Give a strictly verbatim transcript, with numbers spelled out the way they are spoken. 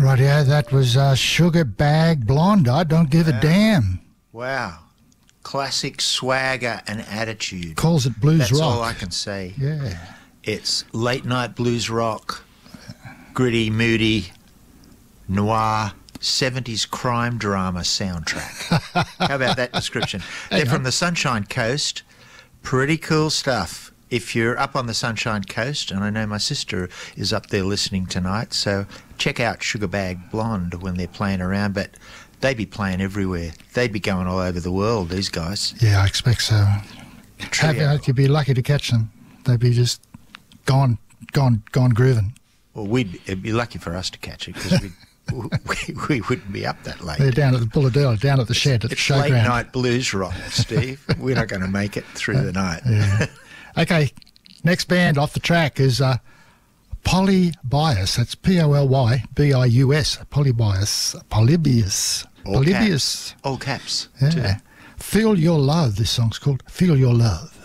Rightio, that was uh, Sugar Bag Blonde. I don't give wow. a damn. Wow. Classic swagger and attitude. Calls it blues That's rock. That's all I can say. Yeah. It's late night blues rock, gritty, moody, noir, seventies crime drama soundtrack. How about that description? They're from the Sunshine Coast. Pretty cool stuff. If you're up on the Sunshine Coast, and I know my sister is up there listening tonight, so check out Sugar Bag Blonde when they're playing around, but they'd be playing everywhere. They'd be going all over the world, these guys. Yeah, I expect so. Have, you'd be lucky to catch them. They'd be just gone, gone, gone grooving. Well, we'd it'd be lucky for us to catch it because we we wouldn't be up that late. They're down at the Bulladella, down at the shed at the it's showground. Late night blues rock, Steve. We're not going to make it through uh, the night. Yeah. Okay, next band off the track is uh, Polybius. That's P O L Y B I U S. Polybius. Polybius. All Polybius. Caps. All caps. Yeah. Too. Feel Your Love. This song's called Feel Your Love.